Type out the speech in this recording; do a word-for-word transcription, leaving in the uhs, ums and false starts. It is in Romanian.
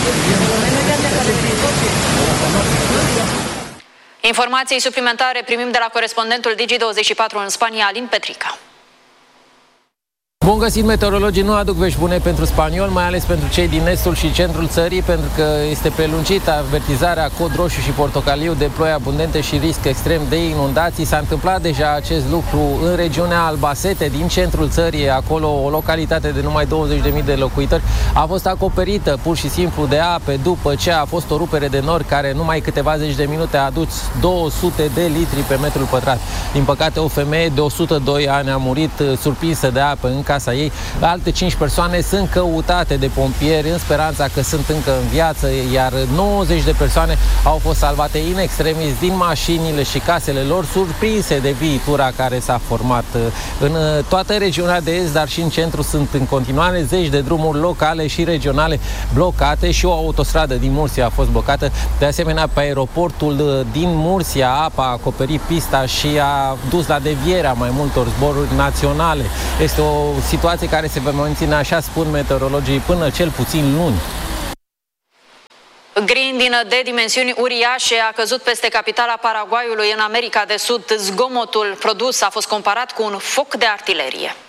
Informații suplimentare primim de la corespondentul Digi douăzeci și patru în Spania, Alin Petrica. Bun găsit, meteorologii nu aduc vești bune pentru spaniol, mai ales pentru cei din estul și centrul țării, pentru că este prelungită avertizarea cod roșu și portocaliu de ploi abundente și risc extrem de inundații. S-a întâmplat deja acest lucru în regiunea Albacete, din centrul țării, acolo o localitate de numai douăzeci de mii de locuitori a fost acoperită pur și simplu de ape după ce a fost o rupere de nori care numai câteva zeci de minute a adus două sute de litri pe metrul pătrat. Din păcate, o femeie de o sută doi ani a murit surprinsă de apă în casa ei. Alte cinci persoane sunt căutate de pompieri în speranța că sunt încă în viață, iar nouăzeci de persoane au fost salvate in extremis din mașinile și casele lor, surprinse de viitura care s-a format în toată regiunea de est, dar și în centru sunt în continuare zeci de drumuri locale și regionale blocate și o autostradă din Mursia a fost blocată. De asemenea, pe aeroportul din Mursia, apa a acoperit pista și a dus la devierea mai multor zboruri naționale. Este o situație care se va menține, așa spun meteorologii, până cel puțin luni. Grindină de dimensiuni uriașe a căzut peste capitala Paraguayului în America de Sud. Zgomotul produs a fost comparat cu un foc de artilerie.